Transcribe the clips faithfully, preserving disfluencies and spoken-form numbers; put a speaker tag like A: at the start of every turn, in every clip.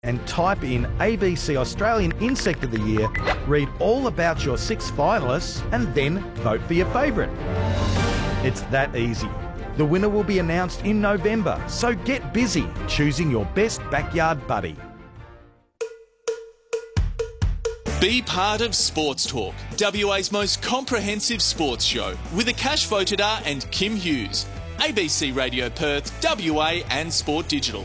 A: and type in A B C Australian Insect of the Year, read all about your six finalists, and then vote for your favourite. It's that easy. The winner will be announced in November, so get busy choosing your best backyard buddy.
B: Be part of Sports Talk, W A's most comprehensive sports show, with Akash Votidar and Kim Hughes. A B C Radio Perth, W A and Sport Digital.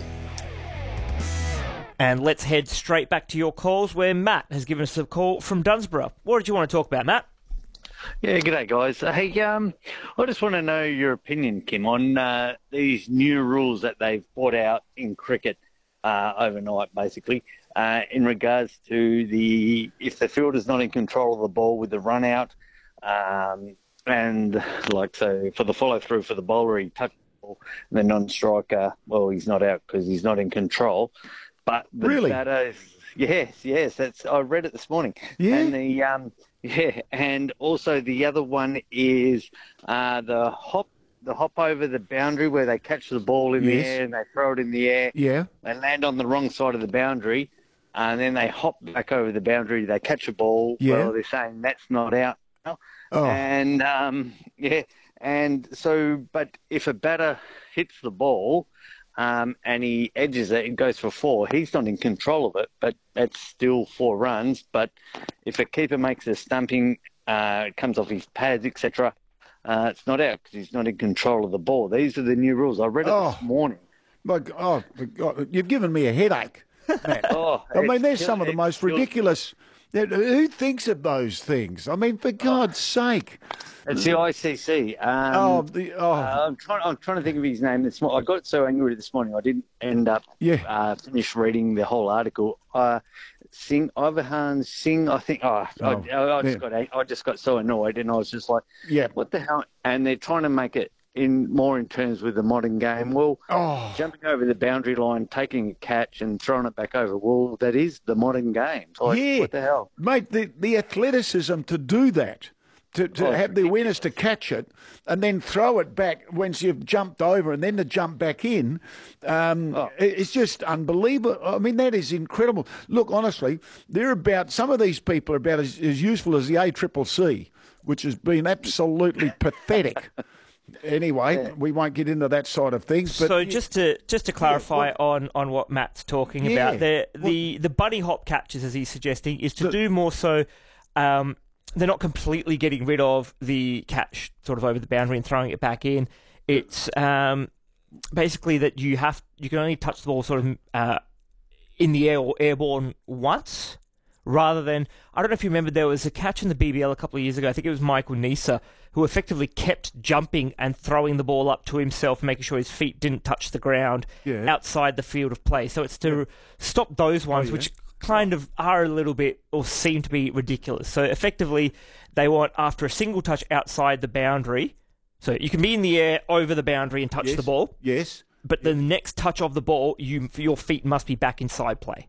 C: And let's head straight back to your calls, where Matt has given us a call from Dunsborough. What did you want to talk about, Matt?
D: Yeah, g'day, guys. Hey, um, I just want to know your opinion, Kim, on uh, these new rules that they've brought out in cricket uh, overnight, basically, uh, in regards to the if the fielder's not in control of the ball with the run out, um, and like so for the follow through for the bowler, he touched the ball, the non-striker, well, he's not out because he's not in control. But the
A: really?
D: batter, yes, yes, that's I read it this morning.
A: Yeah.
D: And the um, yeah, and also the other one is uh, the hop, the hop over the boundary where they catch the ball in
A: yes.
D: the air and they throw it in the air.
A: Yeah.
D: They land on the wrong side of the boundary, and then they hop back over the boundary. They catch a ball.
A: Yeah.
D: Well, they're saying that's not out now.
A: Oh.
D: And um, yeah, and so, but if a batter hits the ball. Um, and he edges it, it goes for four. He's not in control of it, but that's still four runs. But if a keeper makes a stumping, uh, it comes off his pads, et cetera, uh, it's not out because he's not in control of the ball. These are the new rules. I read it
A: Oh.
D: this morning.
A: My God, oh, my God, you've given me a headache, Matt.
D: Oh,
A: I mean,
D: it's
A: there's
D: kill-
A: some of the
D: it's
A: most
D: kill-
A: ridiculous. Who thinks of those things? I mean, for God's sake.
D: It's the I C C. Um,
A: Oh, the, oh.
D: uh, I'm trying. I'm trying to think of his name this morning. I got so angry this morning. I didn't end up
A: Yeah.
D: uh, finish reading the whole article. Uh, Singh, Ivahan Singh. I think. Oh,
A: Oh,
D: I, I, I just
A: yeah.
D: got. ang- I just got so annoyed, and I was just like,
A: Yeah.
D: what the hell? And they're trying to make it in more in terms with the modern game. Well,
A: Oh.
D: jumping over the boundary line, taking a catch, and throwing it back over. Well, that is the modern game. Like,
A: Yeah.
D: what the hell?
A: Mate, the, the athleticism to do that, to, to
D: Oh, it's
A: have the awareness to catch it and then throw it back once you've jumped over and then to jump back in, um,
D: Oh.
A: it- it's just unbelievable. I mean, that is incredible. Look, honestly, they're about, some of these people are about as, as useful as the A C C C, which has been absolutely pathetic. Anyway,
D: Yeah.
A: we won't get into that side of things. But
C: So just to just to clarify on, on what Matt's talking
A: Yeah.
C: about, the the the buddy hop catches, as he's suggesting, is to
A: So-
C: do more so. Um, they're not completely getting rid of the catch sort of over the boundary and throwing it back in. It's um, basically that you have you can only touch the ball sort of uh, in the air or airborne once, rather than, I don't know if you remember, there was a catch in the B B L a couple of years ago. I think it was Michael Nisa, who effectively kept jumping and throwing the ball up to himself, making sure his feet didn't touch the ground
A: Yeah.
C: outside the field of play. So it's to stop those ones,
A: yeah.
C: which kind of are a little bit, or seem to be ridiculous. So effectively, they want, after a single touch outside the boundary, so you can be in the air over the boundary and touch
A: yes,
C: the ball,
A: Yes.
C: but the next touch of the ball, you your feet must be back inside play.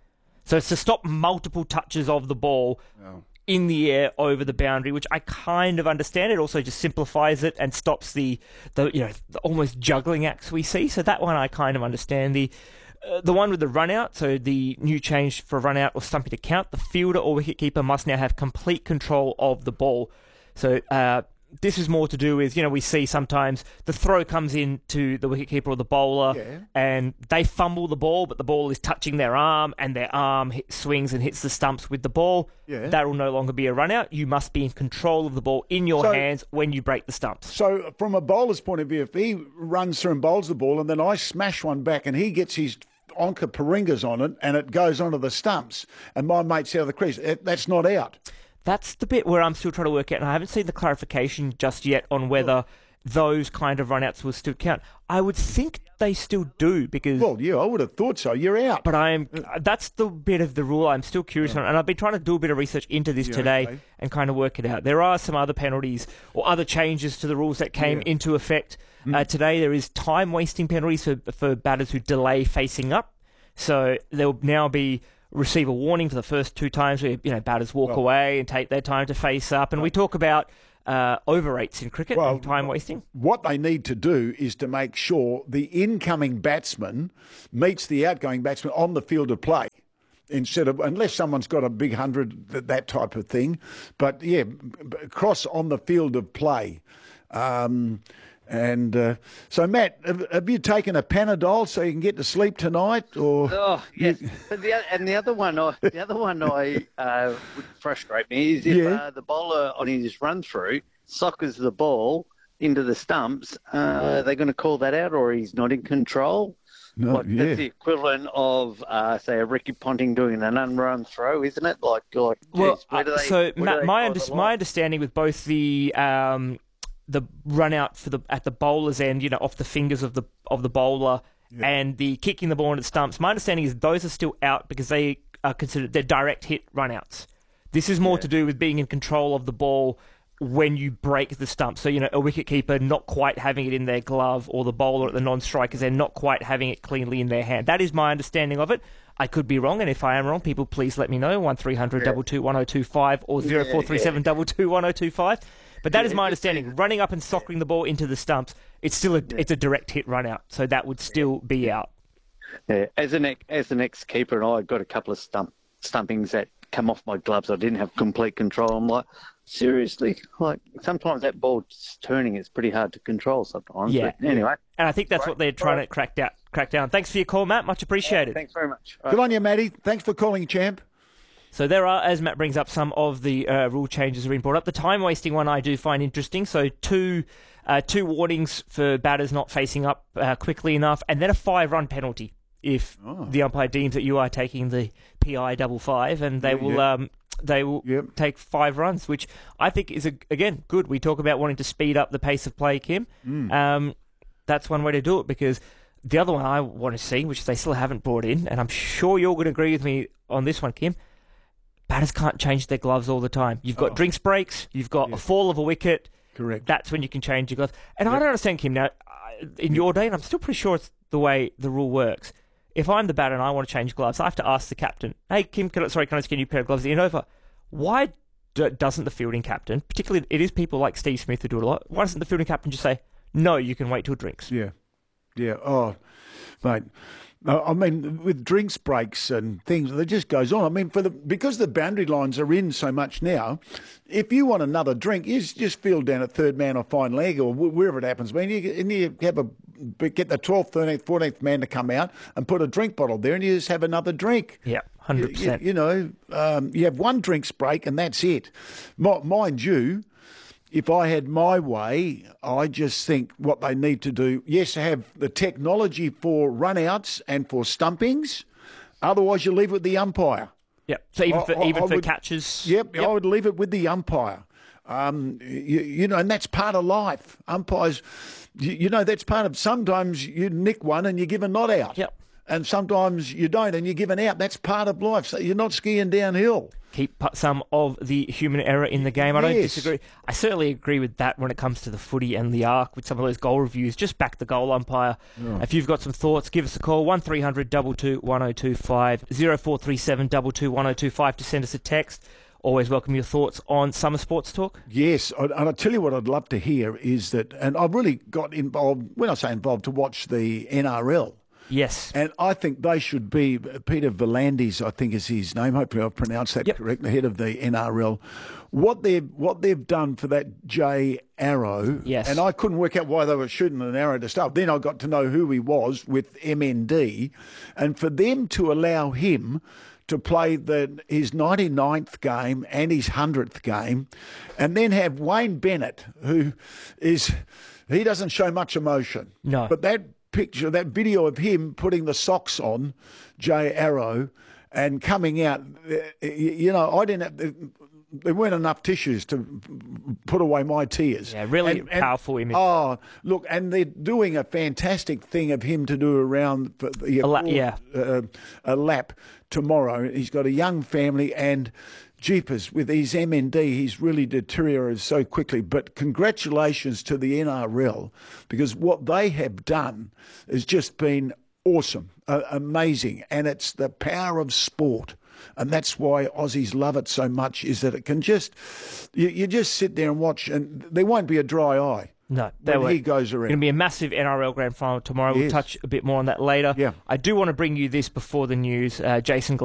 C: So it's to stop multiple touches of the ball
A: Oh.
C: in the air over the boundary, which I kind of understand. It also just simplifies it and stops the, the you know, the almost juggling acts we see. So that one I kind of understand. The uh, the one with the run out, so the new change for run out or stumping to count, the fielder or wicketkeeper must now have complete control of the ball. So uh, this is more to do with, you know, we see sometimes the throw comes in to the wicketkeeper or the bowler,
A: Yeah.
C: and they fumble the ball, but the ball is touching their arm, and their arm hit, swings and hits the stumps with the ball.
A: Yeah.
C: That will no longer be a run out. You must be in control of the ball in your
A: So-
C: hands when you break the stumps.
A: So, from a bowler's point of view, if he runs through and bowls the ball and then I smash one back and he gets his onka paringas on it and it goes onto the stumps and my mate's out of the crease, it, that's not out.
C: That's the bit where I'm still trying to work out, and I haven't seen the clarification just yet on whether those kind of run-outs will still count. I would think they still do, because...
A: Well, yeah, I would have thought so. You're out.
C: But I am. That's the bit of the rule I'm still curious on, and I've been trying to do a bit of research into this
A: Yeah,
C: today
A: okay.
C: and kind of work it out. There are some other penalties or other changes to the rules that came
A: Yeah.
C: into effect uh, today. There is time wasting penalties for for batters who delay facing up. So there will now be receive a warning for the first two times where, you know, batters walk
A: Well-
C: away and take their time to face up, and we talk about uh, overrates in cricket
E: Well,
C: and time wasting.
E: What they need to do is to make sure the incoming batsman meets the outgoing batsman on the field of play. Instead of, unless someone's got a big hundred, that, that type of thing. But yeah, cross on the field of play. Um, and uh, so, Matt, have, have you taken a Panadol so you can get to sleep tonight? Or
D: Oh yes, but the, and the other one, I, the other one I uh, would frustrate me is if
E: Yeah.
D: uh, the bowler on his run through soccers the ball into the stumps. Uh, are they going to call that out, or he's not in control?
E: No,
D: Like,
E: yeah.
D: That's the equivalent of, uh, say, a Ricky Ponting doing an unrun throw, isn't it? Like, like
C: Well,
D: geez, where do
C: uh,
D: they,
C: so
D: where do
C: Matt,
D: they
C: my
D: draw
C: under-
D: the
C: my
D: line?
C: understanding with both the um, the run out for the at the bowler's end, you know, off the fingers of the of the bowler, and the kicking the ball into the stumps. My understanding is those are still out because they are considered they're direct hit run outs. This is more to do with being in control of the ball when you break the stump. So, you know, a wicketkeeper not quite having it in their glove, or the bowler at the non-strikers end not quite having it cleanly in their hand. That is my understanding of it. I could be wrong, and if I am wrong, people please let me know. one three hundred two two one oh two five or zero four three seven two two one oh two five. But that is my understanding. Running up and soccering the ball into the stumps, it's still a, it's a direct hit run out. So that would still be out.
D: Yeah, as an ex, as an ex-keeper, and I got a couple of stump stumpings that come off my gloves. I didn't have complete control. I'm like, seriously? Like, sometimes that ball's turning. It's pretty hard to control sometimes.
C: Yeah.
D: But anyway.
C: And I think that's what they're trying to crack down. Crack down. Thanks for your call, Matt. Much appreciated.
D: Thanks very much.
E: Good on you, Matty. Thanks for calling, champ.
C: So there are, as Matt brings up, some of the uh, rule changes have been brought up. The time-wasting one I do find interesting. So two uh, two warnings for batters not facing up uh, quickly enough, and then a five-run penalty if the umpire deems that you are taking the P I double five, and they
E: Yeah,
C: will
E: yeah.
C: um, they will
E: Yep.
C: take five runs, which I think is, a, again, good. We talk about wanting to speed up the pace of play, Kim.
E: Mm.
C: Um, that's one way to do it, because the other one I want to see, which they still haven't brought in, and I'm sure you're going to agree with me on this one, Kim, batters can't change their gloves all the time. You've got
E: Oh.
C: drinks breaks, you've got a fall of a wicket.
E: Correct.
C: That's when you can change your gloves. And I don't understand, Kim, now, I- in your day, and I'm still pretty sure it's the way the rule works, if I'm the batter and I want to change gloves, I have to ask the captain, hey, Kim, can I, sorry, can I just get a new pair of gloves at in over? Why do, doesn't the fielding captain, particularly it is people like Steve Smith who do it a lot, why doesn't the fielding captain just say, no, you can wait till drinks?
E: Yeah. Yeah. Oh, mate. Uh, I mean, with drinks breaks and things, it just goes on. I mean, for the because the boundary lines are in so much now, if you want another drink, you just- just field down at third man or fine leg or wh- wherever it happens. I mean, you, and you have a get the twelfth, thirteenth, fourteenth man to come out and put a drink bottle there, and you just have another drink.
C: Yeah, one hundred percent.
E: You, you know, um, you have one drinks break and that's it. Mi- Mind you, if I had my way, I just think what they need to do, yes, have the technology for run-outs and for stumpings. Otherwise, you leave it with the umpire.
C: Yep. So even
E: I-
C: for,
E: I-
C: even
E: I
C: for
E: would-
C: catches.
E: Yep, I would leave it with the umpire. Um, you, you know, and that's part of life. Umpires, you, you know, that's part of. Sometimes you nick one and you give a not out.
C: Yep.
E: And sometimes you don't and you give an out. That's part of life. So you're not skiing downhill.
C: Keep pu- some of the human error in the game. I don't
E: Yes.
C: disagree. I certainly agree with that when it comes to the footy and the arc with some of those goal reviews. Just back the goal umpire. If you've got some thoughts, give us a call. one three hundred two two one oh two five, oh four three seven two two one oh two five to send us a text. Always welcome your thoughts on Summer Sports Talk.
E: Yes, and I'll tell you what I'd love to hear is that, and I've really got involved, when I say involved, to watch the N R L.
C: Yes.
E: And I think they should be, Peter Volandis, I think is his name. Hopefully I've pronounced that
C: Yep.
E: correct, the head of the N R L. What they've, what they've done for that Jay Arrow,
C: Yes.
E: and I couldn't work out why they were shooting an arrow to start. Then I got to know who he was with M N D, and for them to allow him to play the his ninety-ninth game and his hundredth game, and then have Wayne Bennett, who is, he doesn't show much emotion.
C: No.
E: But that picture, that video of him putting the socks on, Jay Arrow, and coming out, uh, you know, I didn't have, there weren't enough tissues to put away my tears.
C: Yeah, really
E: And- and-
C: powerful image.
E: Oh, look, and they're doing a fantastic thing of him to do around for the,
C: A lap, yeah.
E: uh, a lap tomorrow. He's got a young family and jeepers with his M N D, he's really deteriorated so quickly. But congratulations to the N R L, because what they have done has just been awesome, uh, amazing. And it's the power of sport. And that's why Aussies love it so much, is that it can just, you, you just sit there and watch, and there won't be a dry eye.
C: No,
E: when he goes around.
C: It's going to be a massive N R L Grand Final tomorrow.
E: Yes.
C: We'll touch a bit more on that later.
E: Yeah.
C: I do want to bring you this before the news. Uh, Jason